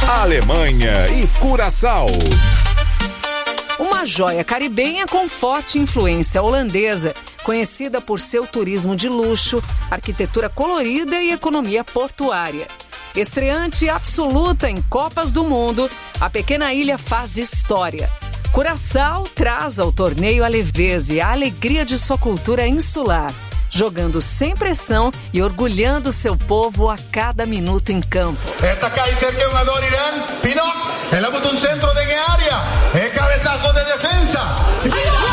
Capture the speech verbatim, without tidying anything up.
Alemanha e Curaçao. Uma joia caribenha com forte influência holandesa, conhecida por seu turismo de luxo, arquitetura colorida e economia portuária. Estreante absoluta em Copas do Mundo, a pequena ilha faz história. Curaçao traz ao torneio a leveza e a alegria de sua cultura insular, jogando sem pressão e orgulhando seu povo a cada minuto em campo. Está acá y cerca un jugador Irán, Pinot, él ha puesto un centro de qué área, es cabezazo de defensa.